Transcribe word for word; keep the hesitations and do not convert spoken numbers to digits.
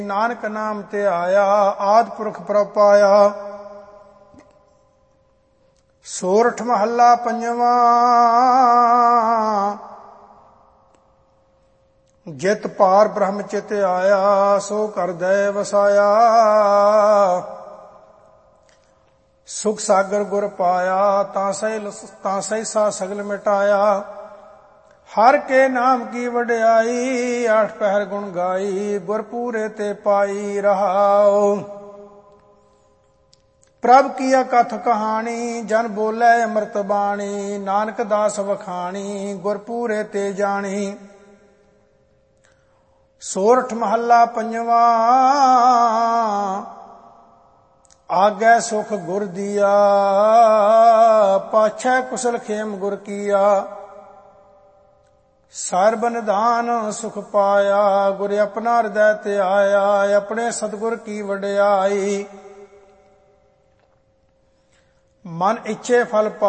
ਨਾਨਕ ਨਾਮ ਤੇ ਆਇਆ, ਆਦਿ ਪੁਰਖ ਪ੍ਰਭ ਪਾਇਆ। ਸੋਰਠ ਮਹੱਲਾ ਪੰਜਵਾਂ। ਜਿਤ ਪਾਰ ਬ੍ਰਹਮ ਚਿਤ ਆਇਆ, ਸੋ ਕਰ ਦਇ ਵਸਾਇਆ। ਸੁਖ ਸਾਗਰ ਗੁਰ ਪਾਇਆ, ਤਾਂ ਸਹਿ ਤਾਂ ਸਹਿਸਾ ਸਗਲ ਮਿਟਾਇਆ। ਹਰ ਕੇ ਨਾਮ ਕੀ ਵਡਿਆਈ, ਆਠ ਪਹਿਰ ਗੁਣ ਗਾਈ। ਗੁਰ ਪੂਰੇ ਤੇ ਪਾਈ ਰਹਾਉ। ਪ੍ਰਭ ਕੀ ਕਥ ਕਹਾਣੀ, ਜਨ ਬੋਲੇ ਅੰਮ੍ਰਿਤ ਬਾਣੀ। ਨਾਨਕ ਦਾਸ ਵਖਾਣੀ, ਗੁਰ ਪੂਰੇ ਤੇ ਜਾਣੀ। ਸੋਰਠ ਮਹੱਲਾ ਪੰਜਵਾਂ। ਆਗੈ ਸੁਖ ਗੁਰ ਦੀਆ, ਪਾਛੈ ਕੁਸਲ ਖੇਮ ਗੁਰ ਕੀਆ। ਸਰਬ ਨਿਧਾਨ ਸੁਖ ਪਾਇਆ, ਗੁਰ ਆਪਣਾ ਹਿਰਦੈ ਤੇ ਆਇਆ। ਆਪਣੇ ਸਤਿਗੁਰ ਕੀ ਵਡਿਆਈ, ਮਨ ਇੱਛੇ ਫਲ ਪਾ